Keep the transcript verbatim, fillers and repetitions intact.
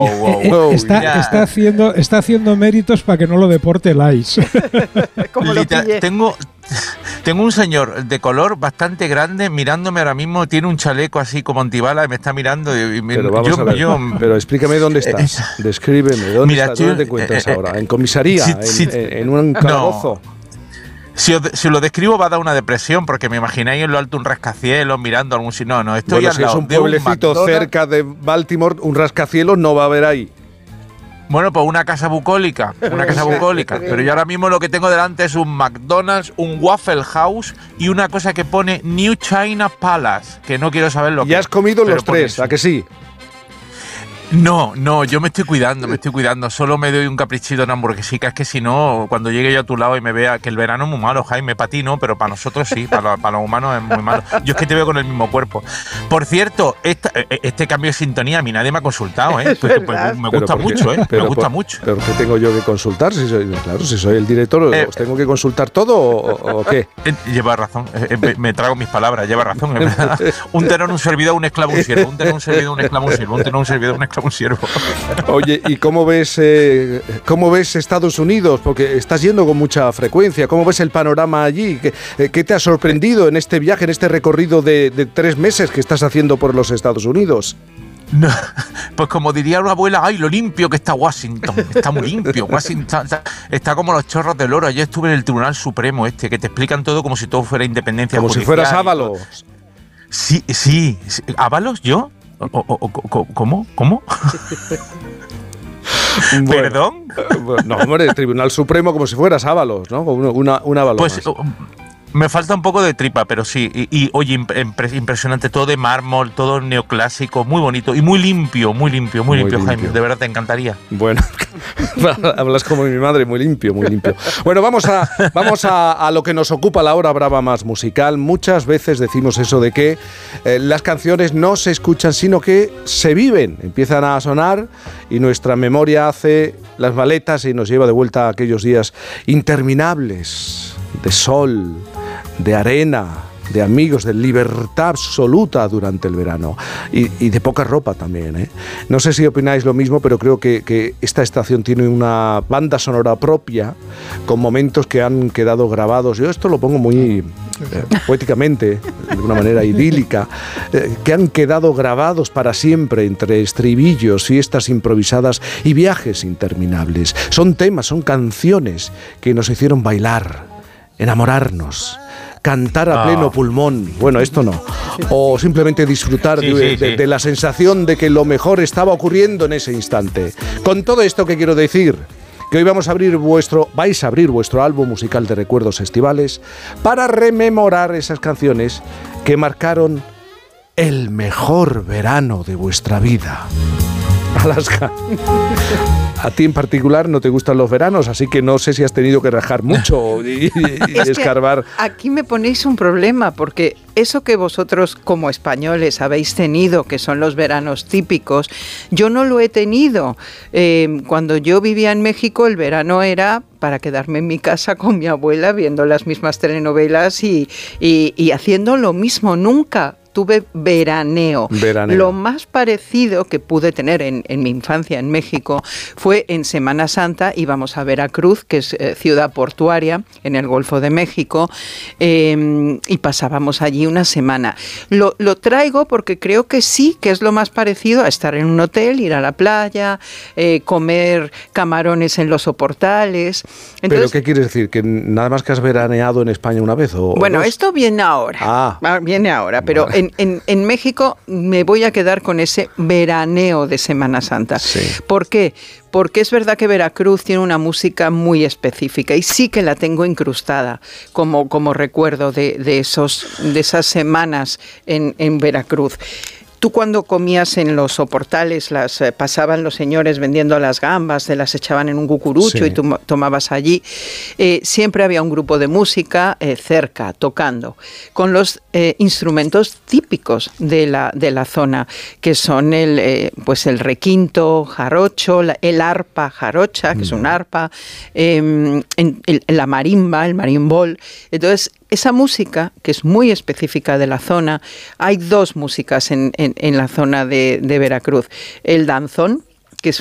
wow, wow. Está, está, haciendo, está haciendo méritos para que no lo deporte el I C E. Como lo pille. Tengo... Tengo un señor de color bastante grande mirándome ahora mismo, tiene un chaleco así como antibala y me está mirando. Y me, pero vamos yo, a ver, yo, pero explícame dónde estás, descríbeme, ¿dónde mira, estás? estoy, ¿Dónde te encuentras eh, eh, ahora? ¿En comisaría? Si, ¿En, si, en, en un calabozo? No. Si os, si os lo describo va a dar una depresión, porque me imagináis en lo alto un rascacielos mirando algún sitio. No, no, estoy bueno, al si lado es un de pueblecito un cerca de Baltimore, un rascacielos no va a haber ahí. Bueno, pues una casa bucólica, una casa bucólica. Pero yo ahora mismo lo que tengo delante es un McDonald's, un Waffle House y una cosa que pone New China Palace, que no quiero saber lo que. ¿Ya has comido los tres? ¿A que sí? No, no, yo me estoy cuidando, me estoy cuidando. Solo me doy un caprichito en hamburguesica. Es que si no, cuando llegue yo a tu lado y me vea que el verano es muy malo, Jaime, para ti no, pero para nosotros sí, para, para los humanos es muy malo. Yo es que te veo con el mismo cuerpo. Por cierto, esta, este cambio de sintonía a mí nadie me ha consultado, ¿eh? Pues, pues, me gusta mucho, ¿eh? Me gusta por, mucho. ¿Pero qué tengo yo que consultar? Si soy, claro, si soy el director, eh, ¿os tengo que consultar todo o, o qué? Eh, lleva razón, eh, me, me trago mis palabras, lleva razón, es verdad. Un tenor, un servidor, un esclavo, un siervo. Un tenor, un servidor, un esclavo, un siervo. Un tenor, un servidor, un esclavo, un siervo. Oye, ¿y cómo ves eh, cómo ves Estados Unidos? Porque estás yendo con mucha frecuencia. ¿Cómo ves el panorama allí? ¿Qué, eh, qué te ha sorprendido en este viaje, en este recorrido de, de tres meses que estás haciendo por los Estados Unidos? No, pues como diría una abuela, ¡ay, lo limpio que está Washington! Está muy limpio. Washington está, está como los chorros del oro. Ayer estuve en el Tribunal Supremo este, que te explican todo como si todo fuera independencia Como judicial. si fueras Ábalos. Sí, sí, sí. ¿Ábalos? ¿Yo? O, o, o, ¿Cómo? ¿Cómo? Bueno, ¿perdón? No, hombre, el Tribunal Supremo como si fueras Ábalos, ¿no? Una, una, una Ábalos pues más. Me falta un poco de tripa, pero sí. Y, y oye, impre, impresionante, todo de mármol, todo neoclásico, muy bonito y muy limpio, muy limpio, muy, muy limpio, limpio, Jaime. De verdad te encantaría. Bueno, hablas como mi madre, muy limpio, muy limpio. Bueno, vamos a vamos a, a lo que nos ocupa la hora brava más musical. Muchas veces decimos eso de que eh, las canciones no se escuchan, sino que se viven. Empiezan a sonar y nuestra memoria hace las maletas y nos lleva de vuelta a aquellos días interminables de sol, de arena, de amigos, de libertad absoluta durante el verano y, y de poca ropa también, ¿eh? No sé si opináis lo mismo, pero creo que, que esta estación tiene una banda sonora propia con momentos que han quedado grabados. Yo esto lo pongo muy eh, poéticamente, de una manera idílica, eh, que han quedado grabados para siempre entre estribillos, fiestas improvisadas y viajes interminables. Son temas, son canciones que nos hicieron bailar, enamorarnos, cantar a pleno oh. pulmón, bueno, esto no, o simplemente disfrutar sí, de, sí, de, sí. de la sensación de que lo mejor estaba ocurriendo en ese instante. Con todo esto que quiero decir, que hoy vamos a abrir vuestro, vais a abrir vuestro álbum musical de recuerdos estivales para rememorar esas canciones que marcaron el mejor verano de vuestra vida. Alaska, a ti en particular no te gustan los veranos, así que no sé si has tenido que rajar mucho y, y es escarbar. Que aquí me ponéis un problema, porque eso que vosotros como españoles habéis tenido, que son los veranos típicos, yo no lo he tenido. Eh, cuando yo vivía en México, el verano era para quedarme en mi casa con mi abuela viendo las mismas telenovelas y, y, y haciendo lo mismo. Nunca tuve veraneo. veraneo. Lo más parecido que pude tener en, en mi infancia en México fue en Semana Santa. Íbamos a Veracruz, que es eh, ciudad portuaria en el Golfo de México, eh, y pasábamos allí una semana. Lo, lo traigo porque creo que sí, que es lo más parecido a estar en un hotel, ir a la playa, eh, comer camarones en los soportales. Entonces, ¿pero qué quieres decir? ¿Que nada más que has veraneado en España una vez? O, bueno, o esto viene ahora. Ah. Viene ahora, pero Vale. en, en, en México me voy a quedar con ese veraneo de Semana Santa. Sí. ¿Por qué? Porque es verdad que Veracruz tiene una música muy específica y sí que la tengo incrustada como, como recuerdo de, de, esos, de esas semanas en, en Veracruz. Tú cuando comías en los soportales, las eh, pasaban los señores vendiendo las gambas, te las echaban en un cucurucho sí. y tú tomabas allí. Eh, siempre había un grupo de música eh, cerca, tocando, con los eh, instrumentos típicos de la, de la zona, que son el, eh, pues el requinto, jarocho, la, el arpa jarocha, que mm. es un arpa, eh, en, el, la marimba, el marimbol. Entonces, esa música, que es muy específica de la zona, hay dos músicas en, en, en la zona de, de Veracruz. El danzón,